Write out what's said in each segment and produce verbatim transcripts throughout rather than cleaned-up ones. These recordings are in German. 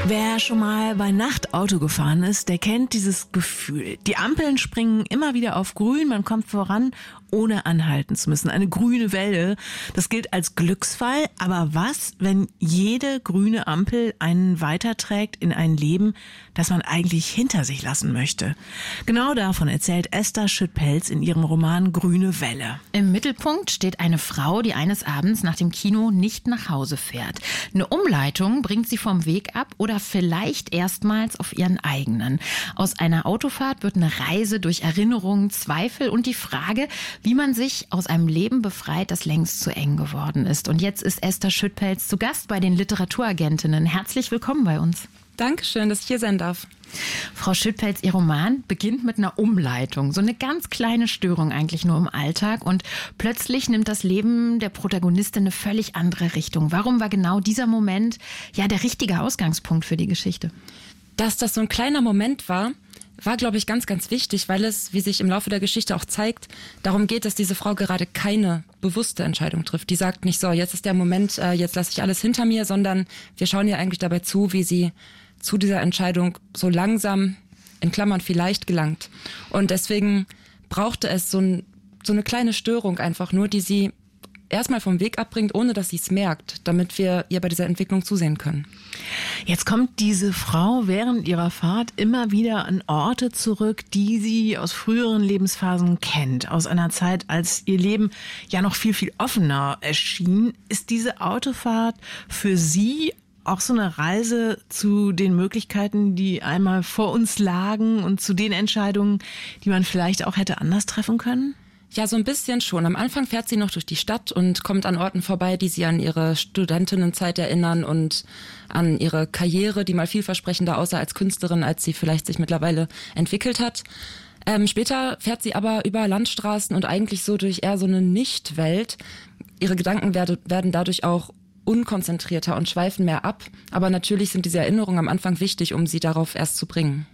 Wer schon mal bei Nacht Auto gefahren ist, der kennt dieses Gefühl. Die Ampeln springen immer wieder auf grün, man kommt voran, ohne anhalten zu müssen. Eine grüne Welle, das gilt als Glücksfall. Aber was, wenn jede grüne Ampel einen weiterträgt in ein Leben, das man eigentlich hinter sich lassen möchte? Genau davon erzählt Esther Schüttpelz in ihrem Roman Grüne Welle. Im Mittelpunkt steht eine Frau, die eines Abends nach dem Kino nicht nach Hause fährt. Eine Umleitung bringt sie vom Weg ab oder vielleicht erstmals auf ihren eigenen. Aus einer Autofahrt wird eine Reise durch Erinnerungen, Zweifel und die Frage, wie man sich aus einem Leben befreit, das längst zu eng geworden ist. Und jetzt ist Esther Schüttpelz zu Gast bei den Literaturagentinnen. Herzlich willkommen bei uns. Dankeschön, dass ich hier sein darf. Frau Schüttpelz, Ihr Roman beginnt mit einer Umleitung. So eine ganz kleine Störung eigentlich nur im Alltag. Und plötzlich nimmt das Leben der Protagonistin eine völlig andere Richtung. Warum war genau dieser Moment ja der richtige Ausgangspunkt für die Geschichte? Dass das so ein kleiner Moment war, war, glaube ich, ganz, ganz wichtig, weil es, wie sich im Laufe der Geschichte auch zeigt, darum geht, dass diese Frau gerade keine bewusste Entscheidung trifft. Die sagt nicht so, jetzt ist der Moment, jetzt lasse ich alles hinter mir, sondern wir schauen ihr eigentlich dabei zu, wie sie zu dieser Entscheidung so langsam, in Klammern vielleicht, gelangt. Und deswegen brauchte es so, ein, so eine kleine Störung einfach nur, die sie erstmal vom Weg abbringt, ohne dass sie es merkt, damit wir ihr bei dieser Entwicklung zusehen können. Jetzt kommt diese Frau während ihrer Fahrt immer wieder an Orte zurück, die sie aus früheren Lebensphasen kennt. Aus einer Zeit, als ihr Leben ja noch viel, viel offener erschien. Ist diese Autofahrt für Sie auch so eine Reise zu den Möglichkeiten, die einmal vor uns lagen und zu den Entscheidungen, die man vielleicht auch hätte anders treffen können? Ja, so ein bisschen schon. Am Anfang fährt sie noch durch die Stadt und kommt an Orten vorbei, die sie an ihre Studentinnenzeit erinnern und an ihre Karriere, die mal vielversprechender aussah als Künstlerin, als sie vielleicht sich mittlerweile entwickelt hat. Ähm, später fährt sie aber über Landstraßen und eigentlich so durch eher so eine Nicht-Welt. Ihre Gedanken werde, werden dadurch auch unkonzentrierter und schweifen mehr ab. Aber natürlich sind diese Erinnerungen am Anfang wichtig, um sie darauf erst zu bringen.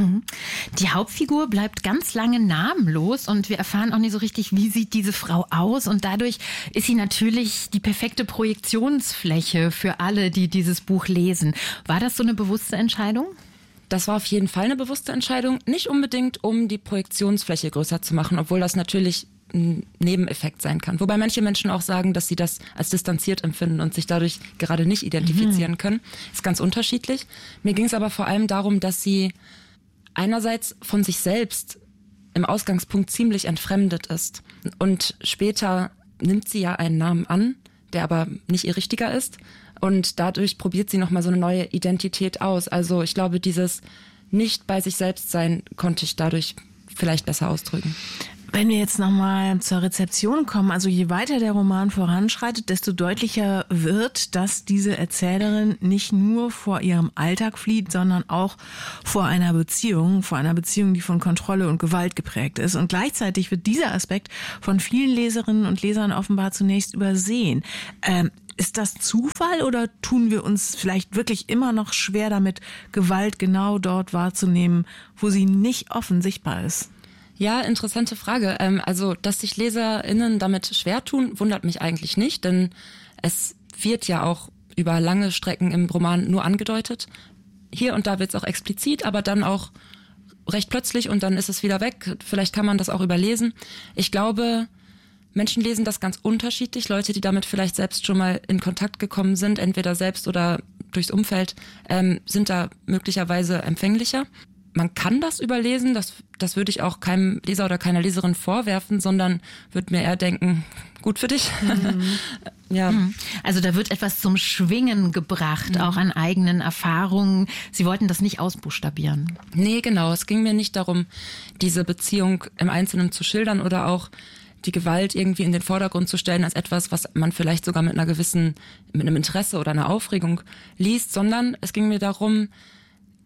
Die Hauptfigur bleibt ganz lange namenlos und wir erfahren auch nicht so richtig, wie sieht diese Frau aus. Und dadurch ist sie natürlich die perfekte Projektionsfläche für alle, die dieses Buch lesen. War das so eine bewusste Entscheidung? Das war auf jeden Fall eine bewusste Entscheidung. Nicht unbedingt, um die Projektionsfläche größer zu machen, obwohl das natürlich ein Nebeneffekt sein kann. Wobei manche Menschen auch sagen, dass sie das als distanziert empfinden und sich dadurch gerade nicht identifizieren mhm. können. Ist ganz unterschiedlich. Mir ging es aber vor allem darum, dass sie einerseits von sich selbst im Ausgangspunkt ziemlich entfremdet ist. Und später nimmt sie ja einen Namen an, der aber nicht ihr richtiger ist. Und dadurch probiert sie nochmal so eine neue Identität aus. Also ich glaube, dieses nicht bei sich selbst sein konnte ich dadurch vielleicht besser ausdrücken. Wenn wir jetzt nochmal zur Rezeption kommen, also je weiter der Roman voranschreitet, desto deutlicher wird, dass diese Erzählerin nicht nur vor ihrem Alltag flieht, sondern auch vor einer Beziehung, vor einer Beziehung, die von Kontrolle und Gewalt geprägt ist. Und gleichzeitig wird dieser Aspekt von vielen Leserinnen und Lesern offenbar zunächst übersehen. Ähm, ist das Zufall oder tun wir uns vielleicht wirklich immer noch schwer damit, Gewalt genau dort wahrzunehmen, wo sie nicht offen sichtbar ist? Ja, interessante Frage. Also, dass sich LeserInnen damit schwer tun, wundert mich eigentlich nicht, denn es wird ja auch über lange Strecken im Roman nur angedeutet. Hier und da wird es auch explizit, aber dann auch recht plötzlich und dann ist es wieder weg. Vielleicht kann man das auch überlesen. Ich glaube, Menschen lesen das ganz unterschiedlich. Leute, die damit vielleicht selbst schon mal in Kontakt gekommen sind, entweder selbst oder durchs Umfeld, ähm, sind da möglicherweise empfänglicher. Man kann das überlesen, das, das würde ich auch keinem Leser oder keiner Leserin vorwerfen, sondern würde mir eher denken, gut für dich. Mhm. Ja. Also da wird etwas zum Schwingen gebracht, mhm. auch an eigenen Erfahrungen. Sie wollten das nicht ausbuchstabieren. Nee, genau. Es ging mir nicht darum, diese Beziehung im Einzelnen zu schildern oder auch die Gewalt irgendwie in den Vordergrund zu stellen als etwas, was man vielleicht sogar mit einer gewissen, mit einem Interesse oder einer Aufregung liest, sondern es ging mir darum,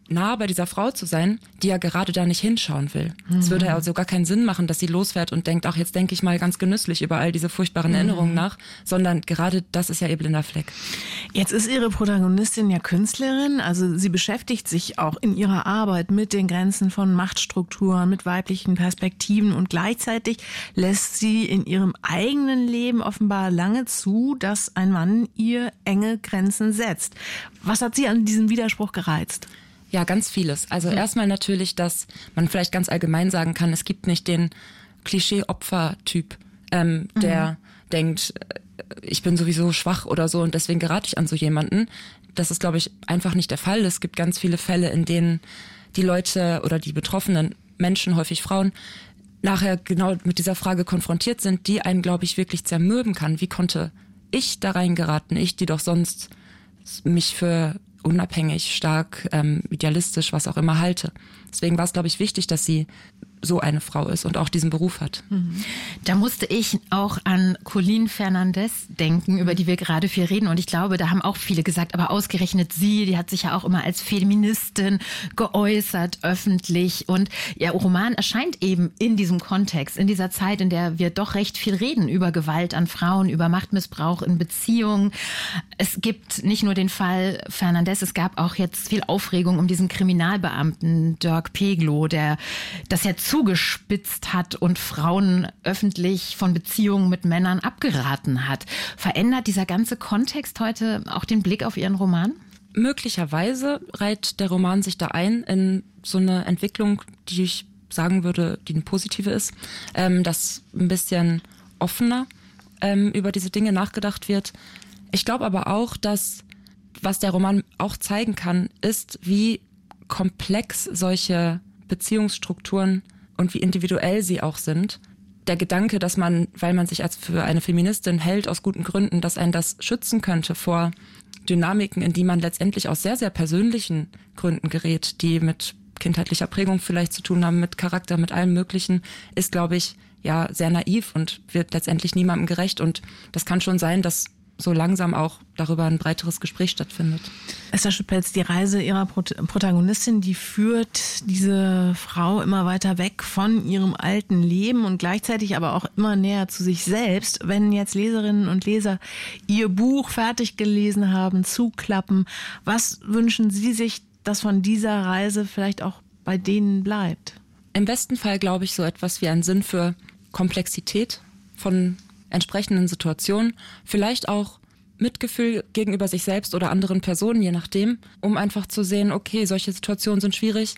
nah bei dieser Frau zu sein, die ja gerade da nicht hinschauen will. Mhm. Es würde ja also gar keinen Sinn machen, dass sie losfährt und denkt, ach, jetzt denke ich mal ganz genüsslich über all diese furchtbaren mhm. Erinnerungen nach, sondern gerade das ist ja ihr blinder Fleck. Jetzt ist Ihre Protagonistin ja Künstlerin, also sie beschäftigt sich auch in ihrer Arbeit mit den Grenzen von Machtstrukturen, mit weiblichen Perspektiven und gleichzeitig lässt sie in ihrem eigenen Leben offenbar lange zu, dass ein Mann ihr enge Grenzen setzt. Was hat Sie an diesem Widerspruch gereizt? Ja, ganz vieles. Also mhm. erstmal natürlich, dass man vielleicht ganz allgemein sagen kann, es gibt nicht den Klischee-Opfer-Typ, ähm, mhm. der denkt, ich bin sowieso schwach oder so und deswegen gerate ich an so jemanden. Das ist, glaube ich, einfach nicht der Fall. Es gibt ganz viele Fälle, in denen die Leute oder die betroffenen Menschen, häufig Frauen, nachher genau mit dieser Frage konfrontiert sind, die einen, glaube ich, wirklich zermürben kann. Wie konnte ich da reingeraten? Ich, die doch sonst mich für unabhängig, stark, ähm, idealistisch, was auch immer halte. Deswegen war es, glaube ich, wichtig, dass sie so eine Frau ist und auch diesen Beruf hat. Da musste ich auch an Colleen Fernandez denken, über die wir gerade viel reden. Und ich glaube, da haben auch viele gesagt, aber ausgerechnet sie, die hat sich ja auch immer als Feministin geäußert, öffentlich. Und ihr Roman erscheint eben in diesem Kontext, in dieser Zeit, in der wir doch recht viel reden über Gewalt an Frauen, über Machtmissbrauch in Beziehungen. Es gibt nicht nur den Fall Fernandez, es gab auch jetzt viel Aufregung um diesen Kriminalbeamten Dirk Peglow, der das ja zugespitzt hat und Frauen öffentlich von Beziehungen mit Männern abgeraten hat. Verändert dieser ganze Kontext heute auch den Blick auf Ihren Roman? Möglicherweise reiht der Roman sich da ein in so eine Entwicklung, die ich sagen würde, die eine positive ist, ähm, dass ein bisschen offener ähm, über diese Dinge nachgedacht wird. Ich glaube aber auch, dass was der Roman auch zeigen kann, ist, wie komplex solche Beziehungsstrukturen und wie individuell sie auch sind. Der Gedanke, dass man, weil man sich als für eine Feministin hält, aus guten Gründen, dass einen das schützen könnte vor Dynamiken, in die man letztendlich aus sehr, sehr persönlichen Gründen gerät, die mit kindheitlicher Prägung vielleicht zu tun haben, mit Charakter, mit allem Möglichen, ist, glaube ich, ja sehr naiv und wird letztendlich niemandem gerecht. Und das kann schon sein, dass so langsam auch darüber ein breiteres Gespräch stattfindet. Esther Schüttpelz, die Reise ihrer Protagonistin, die führt diese Frau immer weiter weg von ihrem alten Leben und gleichzeitig aber auch immer näher zu sich selbst. Wenn jetzt Leserinnen und Leser ihr Buch fertig gelesen haben, zuklappen, was wünschen Sie sich, dass von dieser Reise vielleicht auch bei denen bleibt? Im besten Fall, glaube ich, so etwas wie ein Sinn für Komplexität von entsprechenden Situationen, vielleicht auch Mitgefühl gegenüber sich selbst oder anderen Personen, je nachdem, um einfach zu sehen, okay, solche Situationen sind schwierig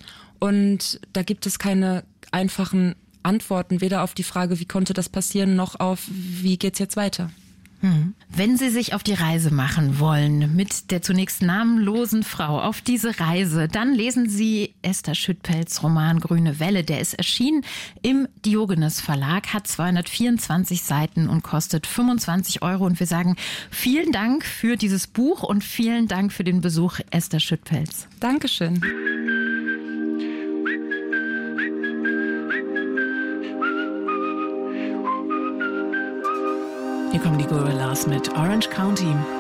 und da gibt es keine einfachen Antworten, weder auf die Frage, wie konnte das passieren, noch auf, wie geht's jetzt weiter. Hm. Wenn Sie sich auf die Reise machen wollen, mit der zunächst namenlosen Frau auf diese Reise, dann lesen Sie Esther Schüttpelz' Roman Grüne Welle. Der ist erschienen im Diogenes Verlag, hat zweihundertvierundzwanzig Seiten und kostet fünfundzwanzig Euro. Und wir sagen vielen Dank für dieses Buch und vielen Dank für den Besuch, Esther Schüttpelz. Dankeschön. Hier kommen die Gorillas mit Orange County.